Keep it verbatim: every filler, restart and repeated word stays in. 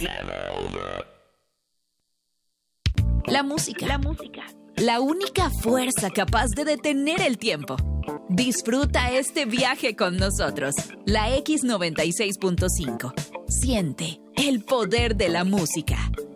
La música. La música. La única fuerza capaz de detener el tiempo. Disfruta este viaje con nosotros. La X noventa y seis punto cinco. Siente el poder de la música.